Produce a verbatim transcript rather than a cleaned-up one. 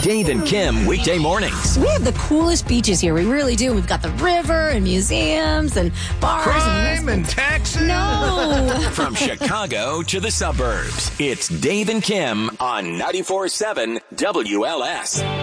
Dave and Kim weekday mornings. We have the coolest beaches here. We really do. We've got the river and museums and bars. Crime and, and taxes. No. From Chicago to the suburbs, it's Dave and Kim on ninety-four point seven W L S.